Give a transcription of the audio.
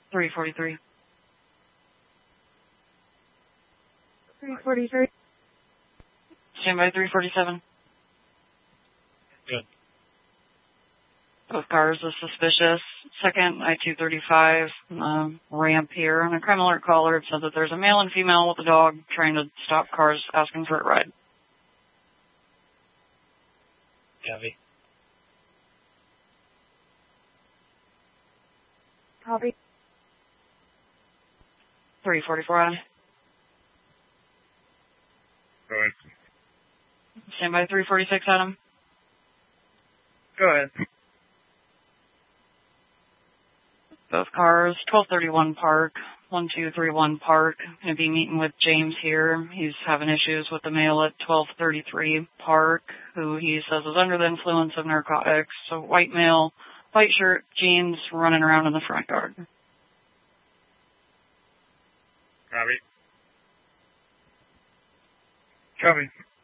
343. 343. Stand by 347. Good. Both cars are suspicious. Second, I-235 ramp here. On a crime alert caller, it said that there's a male and female with a dog trying to stop cars asking for a ride. Copy. Copy. 344 Adam. Go ahead. Stand by 346 Adam. Go ahead. Both cars, 1231 Park, 1231 Park. Going to be meeting with James here. He's having issues with the male at 1233 Park, who he says is under the influence of narcotics. So white male, white shirt, jeans, running around in the front yard. Copy. Copy.